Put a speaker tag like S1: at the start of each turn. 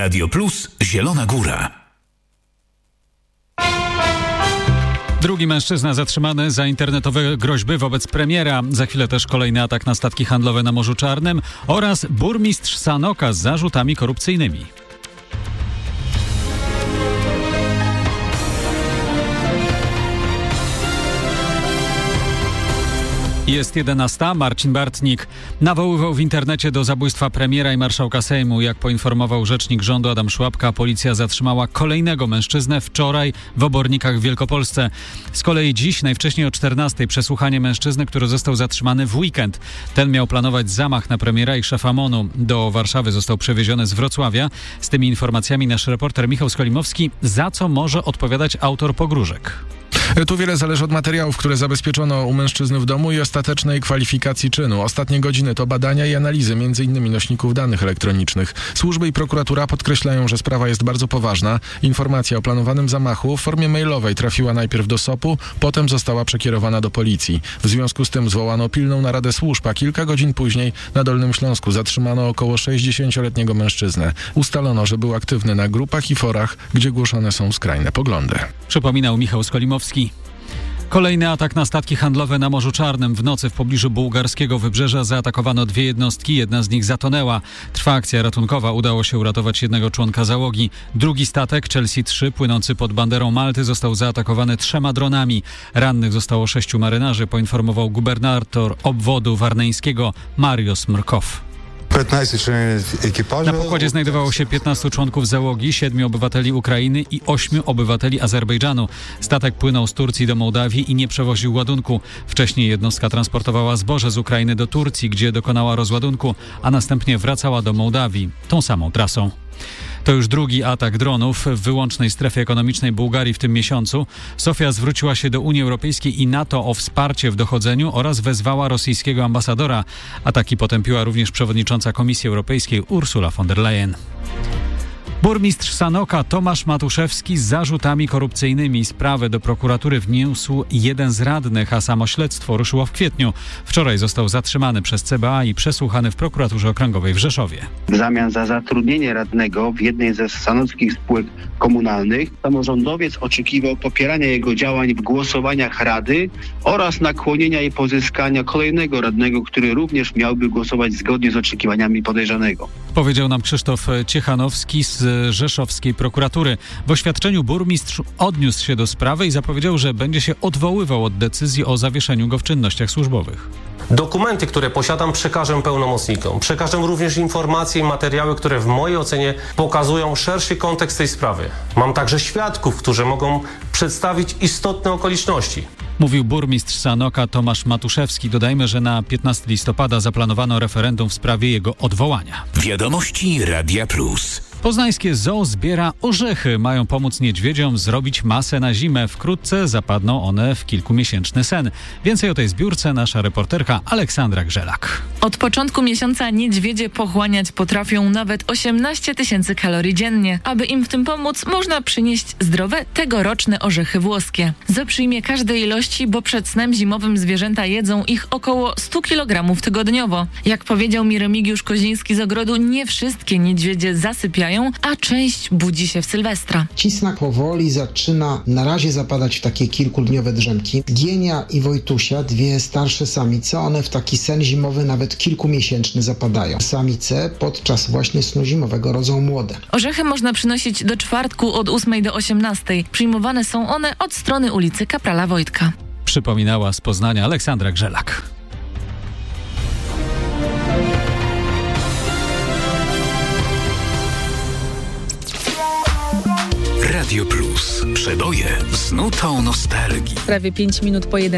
S1: Radio Plus Zielona Góra.
S2: Drugi mężczyzna zatrzymany za internetowe groźby wobec premiera. Za chwilę też kolejny atak na statki handlowe na Morzu Czarnym oraz burmistrz Sanoka z zarzutami korupcyjnymi. Jest 11. Marcin Bartnik nawoływał w internecie do zabójstwa premiera i marszałka Sejmu. Jak poinformował rzecznik rządu Adam Szłapka, policja zatrzymała kolejnego mężczyznę wczoraj w Obornikach w Wielkopolsce. Z kolei dziś, najwcześniej o 14:00, przesłuchanie mężczyzny, który został zatrzymany w weekend. Ten miał planować zamach na premiera i szefa MON-u. Do Warszawy został przewieziony z Wrocławia. Z tymi informacjami nasz reporter Michał Skolimowski. Za co może odpowiadać autor pogróżek?
S3: Tu wiele zależy od materiałów, które zabezpieczono u mężczyzny w domu i ostatecznej kwalifikacji czynu. Ostatnie godziny to badania i analizy m.in. nośników danych elektronicznych. Służby i prokuratura podkreślają, że sprawa jest bardzo poważna. Informacja o planowanym zamachu w formie mailowej trafiła najpierw do SOP-u, potem została przekierowana do policji. W związku z tym zwołano pilną naradę służb, a kilka godzin później na Dolnym Śląsku zatrzymano około 60-letniego mężczyznę. Ustalono, że był aktywny na grupach i forach, gdzie głoszone są skrajne poglądy.
S2: Przypominał Michał Skolimowski. Kolejny atak na statki handlowe na Morzu Czarnym. W nocy w pobliżu bułgarskiego wybrzeża zaatakowano 2 jednostki, jedna z nich zatonęła. Trwa akcja ratunkowa, udało się uratować jednego członka załogi. Drugi statek, Chelsea 3, płynący pod banderą Malty, został zaatakowany 3 dronami. Rannych zostało 6 marynarzy, poinformował gubernator obwodu warneńskiego Mariusz Mrkow.
S4: 15 członków ekipażu.
S2: Na pokładzie znajdowało się 15 członków załogi, 7 obywateli Ukrainy i 8 obywateli Azerbejdżanu. Statek płynął z Turcji do Mołdawii i nie przewoził ładunku. Wcześniej jednostka transportowała zboże z Ukrainy do Turcji, gdzie dokonała rozładunku, a następnie wracała do Mołdawii tą samą trasą. To już drugi atak dronów w wyłącznej strefie ekonomicznej Bułgarii w tym miesiącu. Sofia zwróciła się do Unii Europejskiej i NATO o wsparcie w dochodzeniu oraz wezwała rosyjskiego ambasadora. Ataki potępiła również przewodnicząca Komisji Europejskiej Ursula von der Leyen. Burmistrz Sanoka Tomasz Matuszewski z zarzutami korupcyjnymi. Sprawę do prokuratury wniósł jeden z radnych, a samo śledztwo ruszyło w kwietniu. Wczoraj został zatrzymany przez CBA i przesłuchany w prokuraturze okręgowej w Rzeszowie.
S5: W zamian za zatrudnienie radnego w jednej ze sanockich spółek komunalnych samorządowiec oczekiwał popierania jego działań w głosowaniach rady oraz nakłonienia i pozyskania kolejnego radnego, który również miałby głosować zgodnie z oczekiwaniami podejrzanego.
S2: Powiedział nam Krzysztof Ciechanowski z rzeszowskiej prokuratury. W oświadczeniu burmistrz odniósł się do sprawy i zapowiedział, że będzie się odwoływał od decyzji o zawieszeniu go w czynnościach służbowych.
S6: Dokumenty, które posiadam, przekażę pełnomocnikom. Przekażę również informacje i materiały, które w mojej ocenie pokazują szerszy kontekst tej sprawy. Mam także świadków, którzy mogą przedstawić istotne okoliczności.
S2: Mówił burmistrz Sanoka Tomasz Matuszewski. Dodajmy, że na 15 listopada zaplanowano referendum w sprawie jego odwołania.
S1: Wiadomości Radia Plus.
S2: Poznańskie zoo zbiera orzechy. Mają pomóc niedźwiedziom zrobić masę na zimę. Wkrótce zapadną one w kilkumiesięczny sen. Więcej o tej zbiórce nasza reporterka Aleksandra Grzelak.
S7: Od początku miesiąca niedźwiedzie pochłaniać potrafią nawet 18 000 kalorii dziennie. Aby im w tym pomóc, można przynieść zdrowe, tegoroczne orzechy włoskie. Zoo przyjmie każde ilości, bo przed snem zimowym zwierzęta jedzą ich około 100 kg tygodniowo. Jak powiedział mi Remigiusz Koziński z ogrodu, nie wszystkie niedźwiedzie zasypiają, a część budzi się w Sylwestra.
S8: Cisna powoli zaczyna na razie zapadać w takie kilkudniowe drzemki. Gienia i Wojtusia, 2 starsze samice, one w taki sen zimowy nawet kilkumiesięczny zapadają. Samice podczas właśnie snu zimowego rodzą młode.
S7: Orzechy można przynosić do czwartku od 8 do 18. Przyjmowane są one od strony ulicy Kaprala Wojtka.
S2: Przypominała z Poznania Aleksandra Grzelak.
S1: Radio Plus. Przeboje z nutą nostalgii.
S9: Prawie 5 minut po 11.